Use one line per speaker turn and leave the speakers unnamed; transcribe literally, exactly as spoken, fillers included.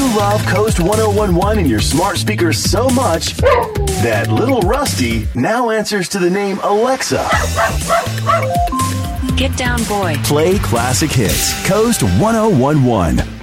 You love Coast one oh one one in your smart speakers so much that little Rusty now answers to the name Alexa.
Get down, boy.
Play classic hits. Coast one oh one one.